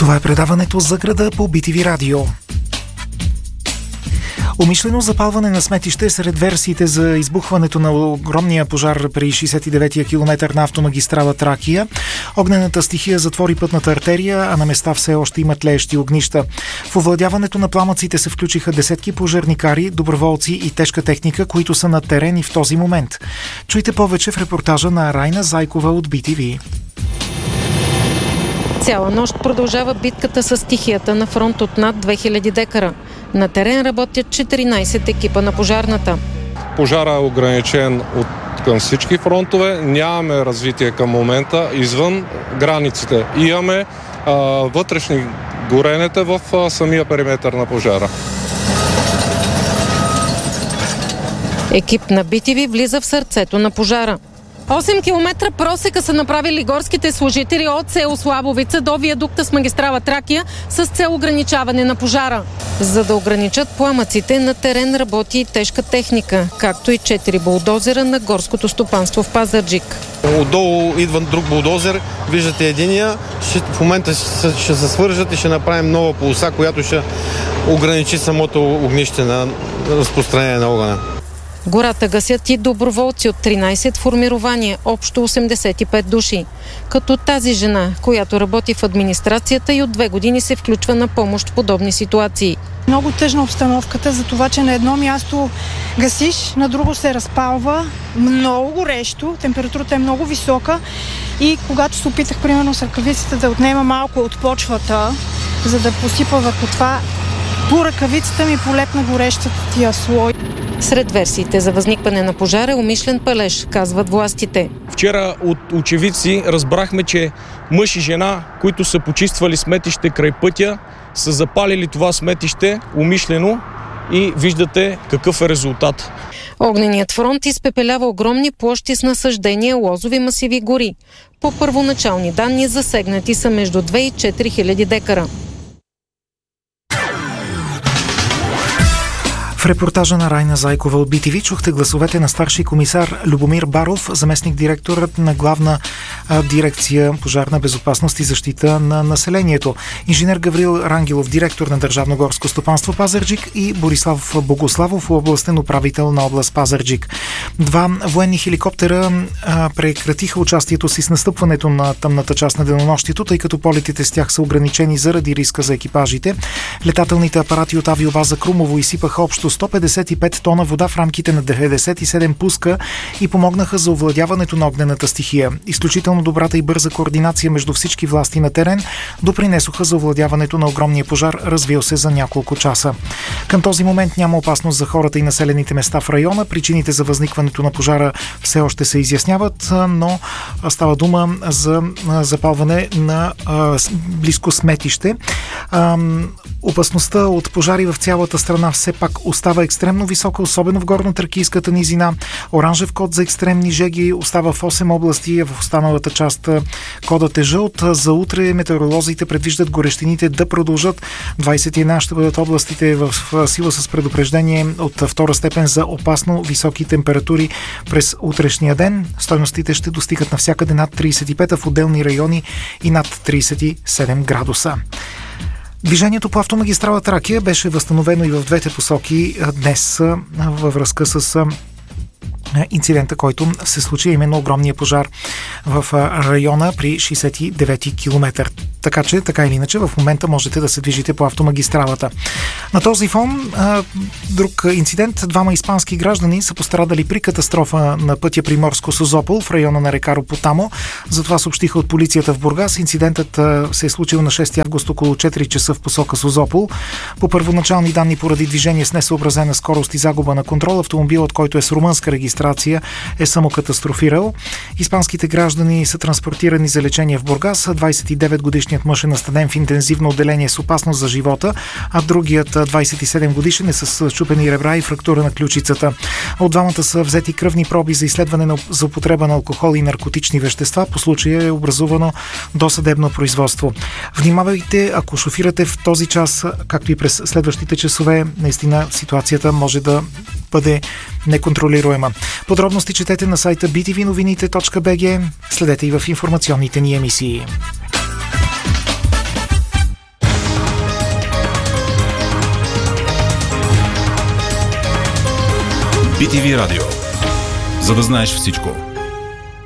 Това е предаването за града по BTV Радио. Умишлено запалване на сметище сред версиите за избухването на огромния пожар при 69-я километър на автомагистрала Тракия. Огнената стихия затвори пътната артерия, а на места все още има тлеещи огнища. В овладяването на пламъците се включиха десетки пожарникари, доброволци и тежка техника, които са на терен и в този момент. Чуйте повече в репортажа на Райна Зайкова от BTV. Цяла нощ продължава битката с стихията на фронт от над 2000 декара. На терен работят 14 екипа на пожарната. Пожара е ограничен към всички фронтове. Нямаме развитие към момента извън границите. Имаме вътрешни горенета в самия периметър на пожара. Екип на BTV влиза в сърцето на пожара. 8 км просека са направили горските служители от село Слабовица до виадукта с магистрала Тракия с цел ограничаване на пожара. За да ограничат пламъците, на терен работи и тежка техника, както и 4 булдозера на горското стопанство в Пазарджик. Отдолу идва друг булдозер, виждате единия, в момента ще се свържат и ще направим нова полоса, която ще ограничи самото огнище на разпространение на огъня. Гората гасят и доброволци от 13 формирования, общо 85 души. Като тази жена, която работи в администрацията и от 2 години се включва на помощ в подобни ситуации. Много тъжна обстановката за това, че на едно място гасиш, на друго се разпалва, много горещо, температурата е много висока и когато се опитах, примерно с ръкавицата да отнема малко от почвата, за да посипа върху това, по ръкавицата ми полепна горещия слой. Сред версиите за възникване на пожар е умишлен палеж, казват властите. Вчера от очевидци разбрахме, че мъж и жена, които са почиствали сметище край пътя, са запалили това сметище умишлено и виждате какъв е резултат. Огненият фронт изпепелява огромни площи с насаждения, лозови масиви, гори. По първоначални данни засегнати са между 2 и 4 хиляди декара. В репортажа на Райна Зайкова от BTV чухте гласовете на старши комисар Любомир Баров, заместник-директорът на главна дирекция пожарна безопасност и защита на населението, инженер Гаврил Рангелов, директор на Държавно горско стопанство Пазарджик и Борислав Богославов, областен управител на област Пазарджик. 2 военни хеликоптера прекратиха участието си с настъпването на тъмната част на денонощието, тъй като полетите с тях са ограничени заради риска за екипажите. Летателните апарати от авиобаза Крумово изсипаха общо 155 тона вода в рамките на 97 пуска и помогнаха за овладяването на огнената стихия. Изключително добрата и бърза координация между всички власти на терен допринесоха за овладяването на огромния пожар, развил се за няколко часа. Към този момент няма опасност за хората и населените места в района. Причините за възникването на пожара все още се изясняват, но става дума за запалване на близко сметище. Опасността от пожари в цялата страна все пак остава екстремно висока, особено в горно-тракийската низина. Оранжев код за екстремни жеги остава в 8 области, в останалата част кодът е жълт. За утре метеоролозите предвиждат горещините да продължат. 21 ще бъдат областите в сила с предупреждение от втора степен за опасно високи температури през утрешния ден. Стойностите ще достигат навсякъде над 35, а в отделни райони и над 37 градуса. Движението по автомагистрала Тракия беше възстановено и в двете посоки днес във връзка с инцидента, който се случи, именно огромния пожар в района при 69-ти километър. Така че, така или иначе, в момента можете да се движите по автомагистралата. На този фон, друг инцидент. 2 испански граждани са пострадали при катастрофа на пътя Приморско-Созопол в района на река Ропотамо. Затова съобщиха от полицията в Бургас. Инцидентът се е случил на 6 август около 4 часа в посока Созопол. По първоначални данни, поради движение с несъобразена скорост и загуба на контрол, автомобилът, който е с румънска регистрация, е самокатастрофирал. Испанските граждани са транспортирани за лечение в Бургас. 29-годишният мъж е настанен в интензивно отделение с опасност за живота, а другият 27 годишен е с счупени ребра и фрактура на ключицата. От двамата са взети кръвни проби за изследване за употреба на алкохол и наркотични вещества. По случая е образувано досъдебно производство. Внимавайте, ако шофирате в този час, както и през следващите часове, наистина ситуацията може да бъде неконтролируема. Подробности четете на сайта btvnovinite.bg. Следете и в информационните ни емисии. BTV Радио. За да знаеш всичко.